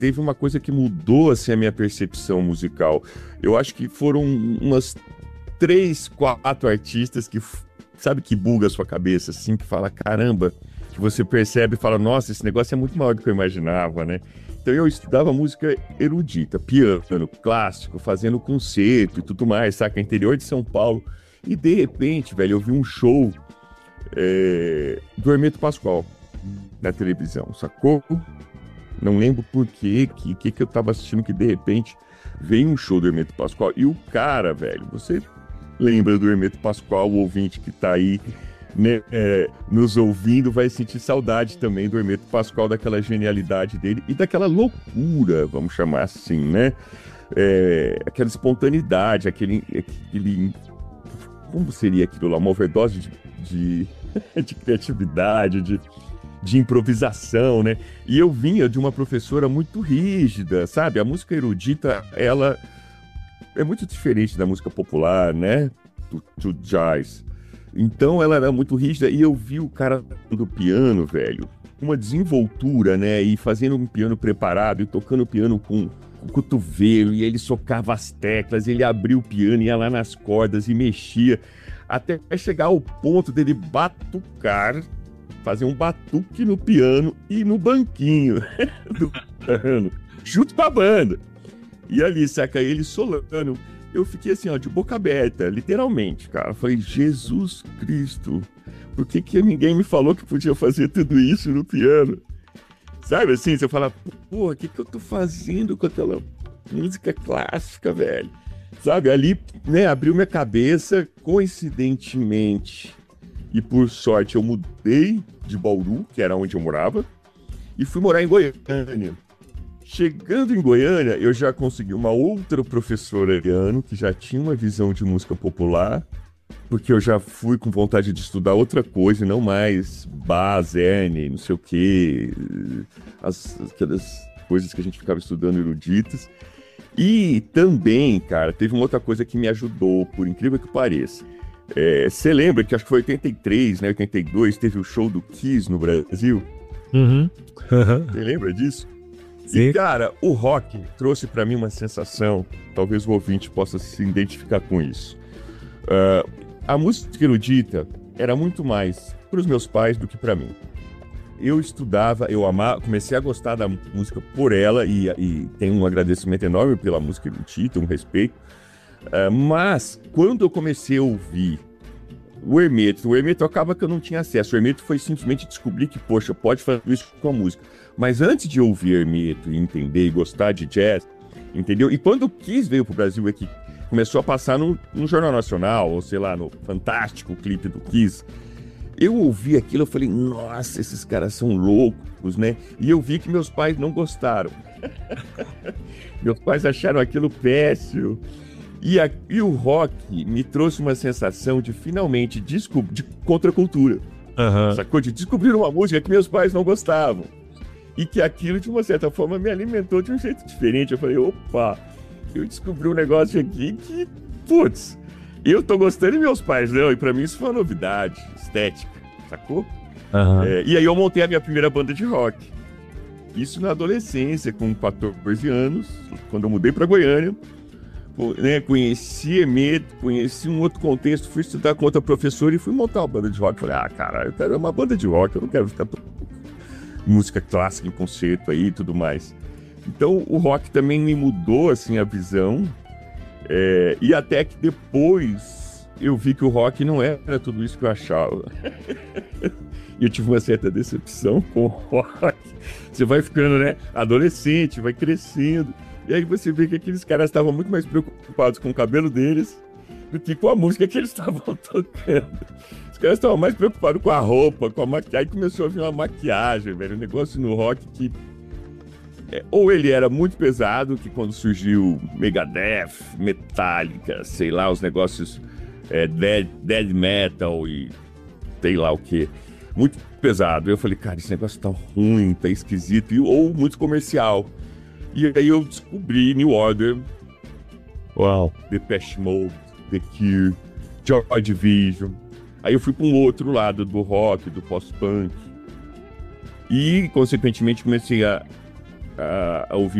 teve uma coisa que mudou assim, a minha percepção musical. Eu acho que foram umas 3, 4 artistas que, sabe, que buga a sua cabeça, assim, que fala, caramba, que você percebe e fala, nossa, esse negócio é muito maior do que eu imaginava, né? Então eu estudava música erudita, piano, clássico, fazendo concerto e tudo mais, saca? Interior de São Paulo. E de repente, velho, eu vi um show do Hermeto Pascoal na televisão, sacou? Não lembro por quê, que eu tava assistindo, que de repente veio um show do Hermeto Pascoal. E o cara, velho, você lembra do Hermeto Pascoal, o ouvinte que tá aí, né, nos ouvindo, vai sentir saudade também do Hermeto Pascoal, daquela genialidade dele e daquela loucura, vamos chamar assim, né? Aquela espontaneidade, aquele como seria aquilo lá? Uma overdose de criatividade, de improvisação, né? E eu vinha de uma professora muito rígida, sabe? A música erudita, ela é muito diferente da música popular, né? Do jazz. Então ela era muito rígida e eu vi o cara do piano, velho, uma desenvoltura, né? E fazendo um piano preparado e tocando o piano com o cotovelo, e ele socava as teclas, ele abria o piano, ia lá nas cordas e mexia, até chegar ao ponto dele batucar, fazer um batuque no piano e no banquinho do piano, junto com a banda. E ali, saca, ele solando. Eu fiquei assim, ó, de boca aberta, literalmente, cara. Eu falei, Jesus Cristo, por que ninguém me falou que podia fazer tudo isso no piano? Sabe assim, você fala, pô, o que eu tô fazendo com aquela música clássica, velho? Sabe, ali, né, abriu minha cabeça, coincidentemente, e por sorte eu mudei de Bauru, que era onde eu morava, e fui morar em Goiânia. Chegando em Goiânia, eu já consegui uma outra professora que já tinha uma visão de música popular, porque eu já fui com vontade de estudar outra coisa, e não mais Bach, Zerny, não sei o quê, aquelas coisas que a gente ficava estudando eruditas. E também, cara, teve uma outra coisa que me ajudou, por incrível que pareça. Você lembra que acho que foi 83, né, 82, teve o show do Kiss no Brasil? Uhum. Você lembra disso? Sim. E, cara, o rock trouxe pra mim uma sensação, talvez o ouvinte possa se identificar com isso. A música erudita era muito mais pros meus pais do que pra mim. Eu estudava, eu amava, comecei a gostar da música por ela e tenho um agradecimento enorme pela música erudita, um respeito. Mas quando eu comecei a ouvir o Hermeto acaba que eu não tinha acesso. O Hermeto foi simplesmente descobrir que, poxa, pode fazer isso com a música. Mas antes de ouvir Hermeto e entender e gostar de jazz, entendeu? E quando o Kiss veio pro Brasil aqui, começou a passar no Jornal Nacional, ou sei lá, no Fantástico, o clipe do Kiss. Eu ouvi aquilo, eu falei, nossa, esses caras são loucos, né? E eu vi que meus pais não gostaram. Meus pais acharam aquilo péssimo. E o rock me trouxe uma sensação de finalmente descobrir de contracultura. Sacou? De descobrir uma música que meus pais não gostavam. E que aquilo, de uma certa forma, me alimentou de um jeito diferente. Eu falei, opa, eu descobri um negócio aqui que, putz, eu tô gostando e meus pais não. E pra mim isso foi uma novidade estética, sacou? E aí eu montei a minha primeira banda de rock. Isso na adolescência, com 14 anos, quando eu mudei pra Goiânia. Né, conheci Hermeto, conheci um outro contexto, fui estudar com outra professora e fui montar uma banda de rock. Falei, cara, eu quero uma banda de rock, eu não quero ficar música clássica em concerto aí e tudo mais. Então o rock também me mudou assim a visão, e até que depois eu vi que o rock não era tudo isso que eu achava. E eu tive uma certa decepção com o rock. Você vai ficando, né, adolescente, vai crescendo. E aí você vê que aqueles caras estavam muito mais preocupados com o cabelo deles do que com a música que eles estavam tocando. Os caras estavam mais preocupados com a roupa, com a maquiagem. Aí começou a vir uma maquiagem, velho. Um negócio no rock que... ou ele era muito pesado, que quando surgiu Megadeth, Metallica, sei lá, os negócios dead metal e sei lá o que. Muito pesado. Eu falei, cara, esse negócio tá ruim, tá esquisito. Ou muito comercial. E aí eu descobri New Order, Depeche Mode, The Cure, Joy Division. Aí eu fui para um outro lado do rock, do post-punk. E, consequentemente, comecei a a ouvir